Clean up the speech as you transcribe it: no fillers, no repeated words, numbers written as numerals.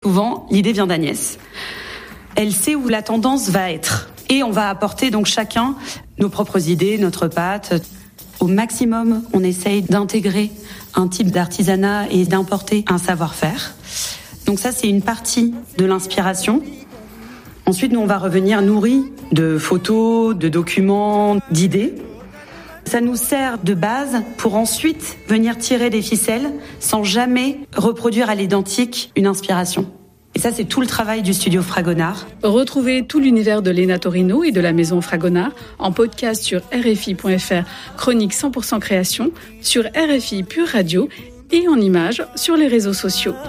souvent, l'idée vient d'Agnès. Elle sait où la tendance va être. Et on va apporter donc chacun nos propres idées, notre patte. Au maximum, on essaye d'intégrer un type d'artisanat et d'importer un savoir-faire. Donc ça, c'est une partie de l'inspiration. Ensuite, nous, on va revenir nourris de photos, de documents, d'idées. Ça nous sert de base pour ensuite venir tirer des ficelles sans jamais reproduire à l'identique une inspiration. Et ça, c'est tout le travail du studio Fragonard. Retrouvez tout l'univers de Léna Torino et de la maison Fragonard en podcast sur rfi.fr, chronique 100% création, sur RFI Pure Radio et en images sur les réseaux sociaux.